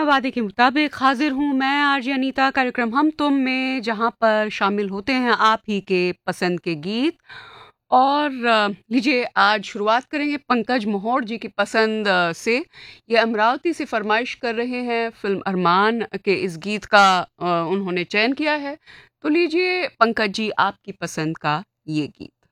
वादे के मुताबिक हाजिर हूँ मैं आरजे अनीता। कार्यक्रम हम तुम में जहाँ पर शामिल होते हैं आप ही के पसंद के गीत। और लीजिए आज शुरुआत करेंगे पंकज मोहोड़ जी की पसंद से। ये अमरावती से फरमाइश कर रहे हैं, फिल्म अरमान के इस गीत का उन्होंने चयन किया है। तो लीजिए पंकज जी आपकी पसंद का ये गीत।